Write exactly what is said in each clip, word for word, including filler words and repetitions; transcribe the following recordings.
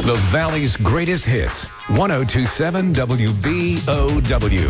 The Valley's greatest hits. one oh two point seven W B O W.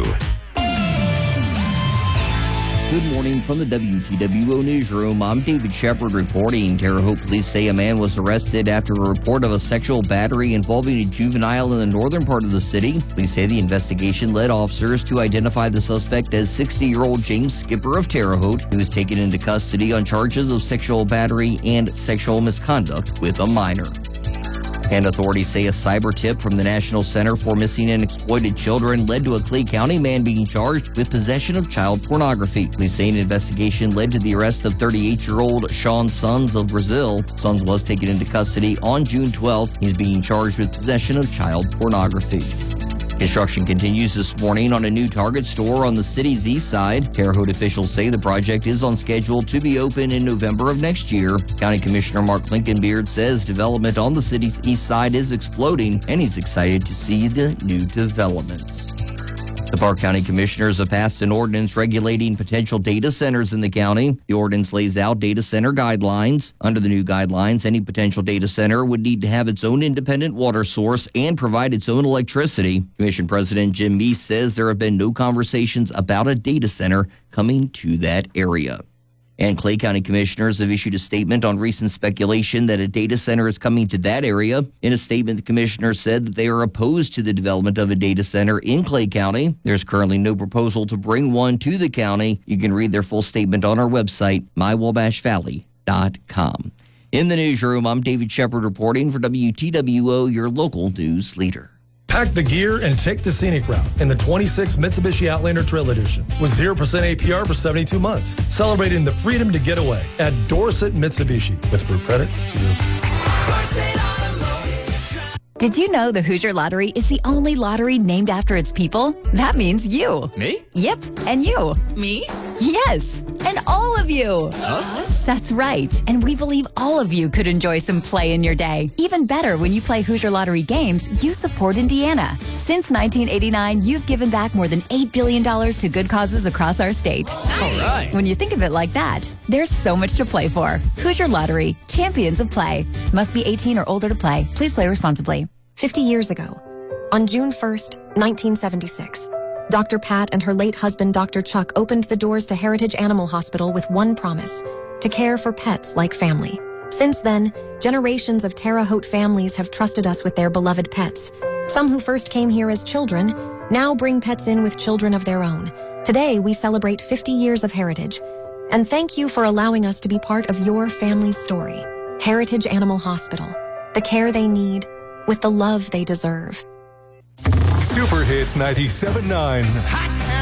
Good morning from the W T W O Newsroom. I'm David Shepard reporting. Terre Haute police say a man was arrested after a report of a sexual battery involving a juvenile in the northern part of the city. Police say the investigation led officers to identify the suspect as sixty-year-old James Skipper of Terre Haute, who was taken into custody on charges of sexual battery and sexual misconduct with a minor. And authorities say a cyber tip from the National Center for Missing and Exploited Children led to a Clay County man being charged with possession of child pornography. Police say an investigation led to the arrest of thirty-eight-year-old Sean Sons of Brazil. Sons was taken into custody on June twelfth. He's being charged with possession of child pornography. Construction continues this morning on a new Target store on the city's east side. Terre Haute officials say the project is on schedule to be open in November of next year. County Commissioner Mark Linkenbeard says development on the city's east side is exploding, and he's excited to see the new developments. The Park County Commissioners have passed an ordinance regulating potential data centers in the county. The ordinance lays out data center guidelines. Under the new guidelines, any potential data center would need to have its own independent water source and provide its own electricity. Commission President Jim Meese says there have been no conversations about a data center coming to that area. And Clay County Commissioners have issued a statement on recent speculation that a data center is coming to that area. In a statement, the commissioners said that they are opposed to the development of a data center in Clay County. There's currently no proposal to bring one to the county. You can read their full statement on our website, my wabash valley dot com. In the newsroom, I'm David Shepard reporting for W T W O, your local news leader. Pack the gear and take the scenic route in the twenty-six Mitsubishi Outlander Trail Edition with zero percent A P R for seventy-two months. Celebrating the freedom to get away at Dorset Mitsubishi with approved credit. Did you know the Hoosier Lottery is the only lottery named after its people? That means you. Me? Yep, and you. Me? Yes, and all of you. Us? That's right, and we believe all of you could enjoy some play in your day. Even better, when you play Hoosier Lottery games, you support Indiana. Since nineteen eighty-nine, you've given back more than eight billion dollars to good causes across our state. All right. When you think of it like that, there's so much to play for. Hoosier Lottery, champions of play. Must be eighteen or older to play. Please play responsibly. Fifty years ago, on June first, nineteen seventy-six, Doctor Pat and her late husband, Doctor Chuck, opened the doors to Heritage Animal Hospital with one promise: to care for pets like family. Since then, generations of Terre Haute families have trusted us with their beloved pets. Some who first came here as children now bring pets in with children of their own. Today, we celebrate fifty years of heritage. And thank you for allowing us to be part of your family's story. Heritage Animal Hospital. The care they need, with the love they deserve. Super Hits ninety-seven point nine.